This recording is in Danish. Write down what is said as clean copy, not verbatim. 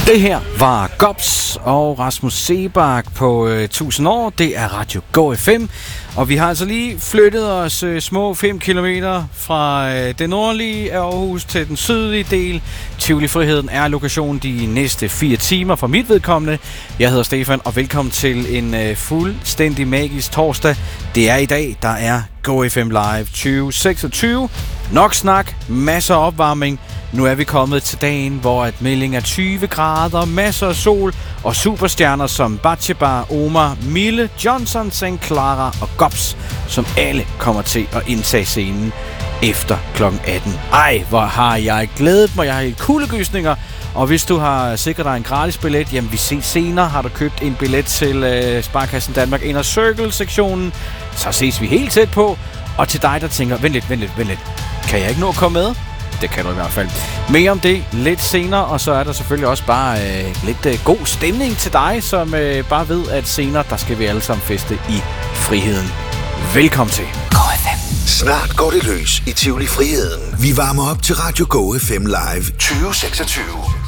Det her var Gops og Rasmus Seebach på 1000 år. Det er Radio Go FM. Og vi har altså lige flyttet os små 5 kilometer fra det nordlige Aarhus til den sydlige del. Tivoli Friheden er lokationen de næste 4 timer for mit vedkommende. Jeg hedder Stefan, og velkommen til en fuldstændig magisk torsdag. Det er i dag, der er Go FM Live 2026. Nok snak, masser af opvarmning. Nu er vi kommet til dagen, hvor at melding er 20 grader, masser af sol og superstjerner som Batsheba, Omar, Mille, Johnson, St. Clara og Gops, som alle kommer til at indtage scenen efter kl. 18. Ej, hvor har jeg glædet mig. Jeg har helt kuldegysninger. Og hvis du har sikret dig en gratis billet, jamen vi ses senere. Har du købt en billet til Sparkassen Danmark Inner Circle-sektionen, så ses vi helt tæt på. Og til dig, der tænker, vent lidt. Kan jeg ikke nå at komme med? Det kan du i hvert fald. Mere om det lidt senere, og så er der selvfølgelig også bare lidt god stemning til dig, som bare ved, at senere, der skal vi alle sammen feste i friheden. Velkommen til Go FM. Snart går det løs i Tivoli Friheden. Vi varmer op til Radio Go FM Live 2026.